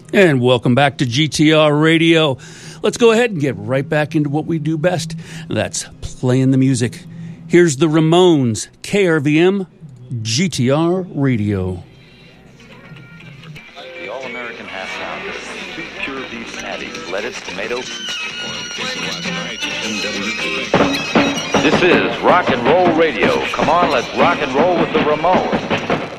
And welcome back to GTR Radio. Let's go ahead and get right back into what we do best. That's playing the music. Here's the Ramones, KRVM, GTR Radio. The All-American Half Pound. 2 pure beef patties, lettuce, tomato. This is Rock and Roll Radio. Come on, let's rock and roll with the Ramones.